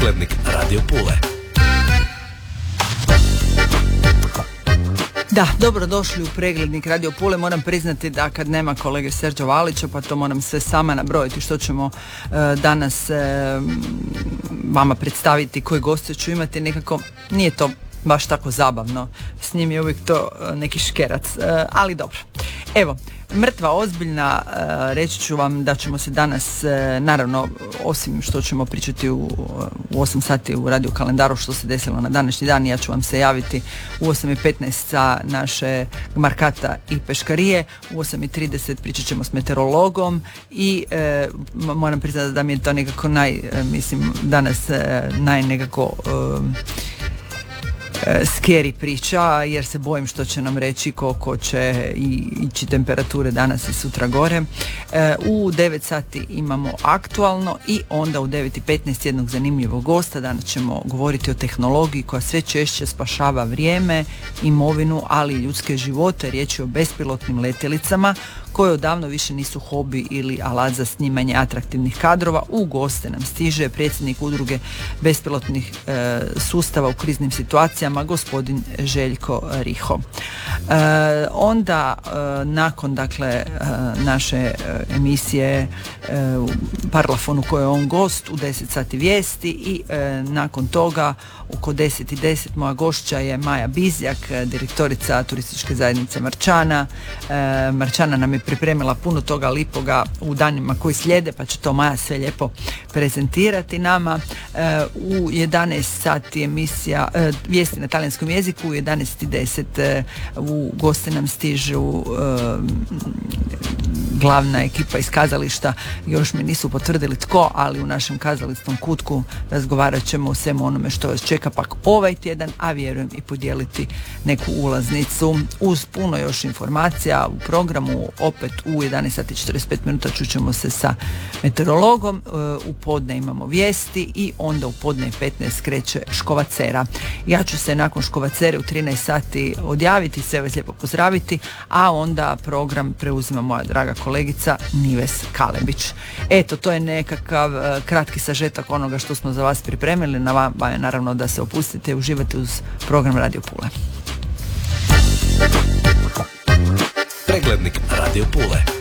Preglednik Radio Pule. Da, dobrodošli u Preglednik Radio Pule. Moram priznati da kad nema kolege Serđa Valića, pa to moram sve sama nabrojiti što ćemo danas vama predstaviti, koje goste ću imati, nekako nije to baš tako zabavno. S njim je uvijek to neki škerac, ali dobro. Evo, mrtva ozbiljna, reći ću vam da ćemo se danas, naravno, osim što ćemo pričati u 8 sati u Radio Kalendaru što se desilo na današnji dan, ja ću vam se javiti u 8:15 sa naše Markata i Peškarije, u 8:30 pričat ćemo s meteorologom i moram priznati da mi je to nekako danas nekako scary priča, jer se bojim što će nam reći koliko će ići temperature danas i sutra gore. U 9 sati imamo aktualno i onda u 9:15 jednog zanimljivog gosta. Danas ćemo govoriti o tehnologiji koja sve češće spašava vrijeme, imovinu, ali i ljudske živote. Riječ je o bespilotnim letjelicama koje odavno više nisu hobi ili alat za snimanje atraktivnih kadrova. U goste nam stiže predsjednik udruge bespilotnih sustava u kriznim situacijama, gospodin Željko Riho. Onda nakon naše emisije Parlafon u kojoj je on gost, u 10 sati vijesti i nakon toga oko 10:10 moja gošća je Maja Bizjak, direktorica turističke zajednice Marčana. Marčana nam je pripremila puno toga lipoga u danima koji slijede, pa će to Maja sve lijepo prezentirati nama. U 11 sati emisija vijesti na talijanskom jeziku, u 11:10 u goste nam stižu glavna ekipa iz kazališta, još mi nisu potvrdili tko, ali u našem kazališnom kutku razgovarat ćemo o svemu onome što vas čeka pak ovaj tjedan, a vjerujem i podijeliti neku ulaznicu uz puno još informacija u programu. Opet u 11:45 čućemo se sa meteorologom, u podne imamo vijesti i onda u podne 15 kreće Škovacera. Ja ću se nakon Škovacere u 13 sati odjaviti, sve vas lijepo pozdraviti, a onda program preuzima moja draga kolegica Nives Kalebić. Eto, to je nekakav kratki sažetak onoga što smo za vas pripremili. Na vama je naravno da se opustite i uživate uz program Radio Pule. Preglednik Radio Pule.